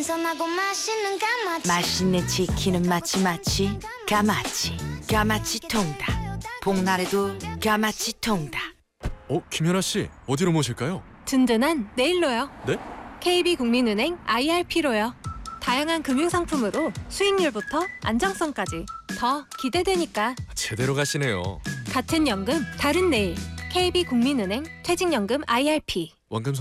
신선하고 맛있는 까마치. 맛있는 치킨은 마치 까마치 통닭. 복날에도 까마치 통닭. 김연아 씨, 어디로 모실까요? 든든한 내일로요. 네? KB국민은행 IRP로요. 다양한 금융상품으로 수익률부터 안정성까지 더 기대되니까. 제대로 가시네요. 같은 연금 다른 내일. KB국민은행 퇴직연금 IRP. 원금